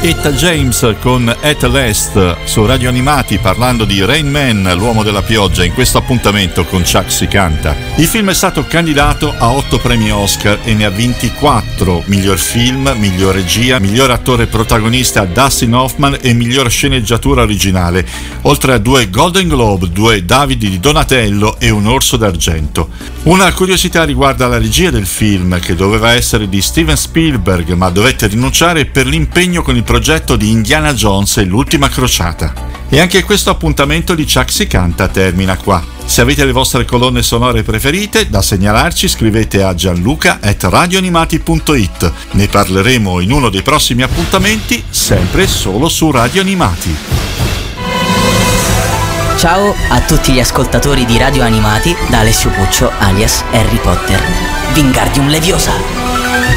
Etta James con At Last su Radio Animati, parlando di Rain Man, l'uomo della pioggia, in questo appuntamento con Chuck si canta. Il film è stato candidato a 8 premi Oscar e ne ha vinti 4: miglior film, miglior regia, miglior attore protagonista Dustin Hoffman e miglior sceneggiatura originale, oltre a 2 Golden Globe, 2 David di Donatello e un Orso d'Argento. Una curiosità riguarda la regia del film, che doveva essere di Steven Spielberg, ma dovette rinunciare per l'impegno con il progetto di Indiana Jones e l'ultima crociata. E anche questo appuntamento di Chuck si canta termina qua. Se avete le vostre colonne sonore preferite da segnalarci, scrivete a gianluca@radioanimati.it. Ne parleremo in uno dei prossimi appuntamenti, sempre solo su Radio Animati. Ciao a tutti gli ascoltatori di Radio Animati da Alessio Puccio alias Harry Potter. Wingardium Leviosa!